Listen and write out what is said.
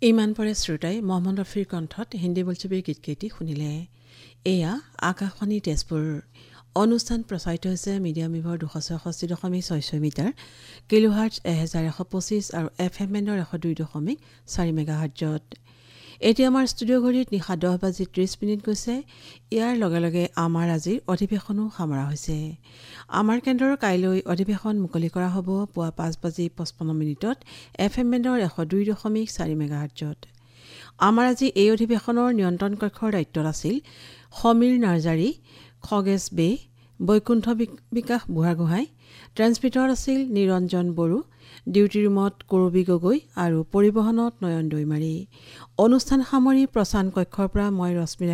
ইমান পৰে শ্ৰোতাই মহম্মদ ৰফিৰ কণ্ঠত হিন্দী বোলছবিৰ গীতকেইটি শুনিলে। এয়া আকাশবাণী তেজপুৰ। অনুষ্ঠান প্ৰচাৰিত হৈছে মিডিয়াম ৱেভৰ 266.66 মিটাৰ, কিলোহাৰ্টজ 1125 আৰু FM বেণ্ডৰ 102.4 মেগাহাৰ্টজত। এতিয়া আমাৰ ষ্টুডিঅ' ঘড়ীত নিশা 10:30 গৈছে। ইয়াৰ লগে লগে আমাৰ আজিৰ অধিৱেশনো সামৰা হৈছে। আমাৰ কেন্দ্ৰৰ কাইলৈ অধিৱেশন মুকলি কৰা হ'ব পুৱা 5:55 FM বেণ্ডৰ 102.4 মেগাহাৰ্টজত। আমাৰ আজি এই অধিৱেশনৰ নিয়ন্ত্ৰণ কক্ষৰ দায়িত্বত আছিল সমীৰ নাৰ্জাৰী, খগেশ বে, বৈকুণ্ঠ বিকাশ বুঢ়াগোহাঁই। ট্ৰেন্সমিটাৰত আছিল নিৰঞ্জন বড়ো, ডিউটি ৰুমত কৰবী গগৈ আৰু পৰিবহণত নয়ন দৈমাৰী। অনুষ্ঠান সামৰি প্ৰস্থান কক্ষৰ পৰা মই ৰশ্মি